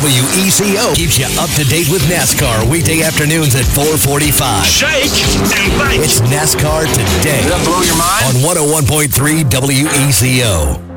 WECO keeps you up to date with NASCAR weekday afternoons at 4:45. Shake and bake. It's NASCAR Today. Does that blow your mind? On 101.3 WECO.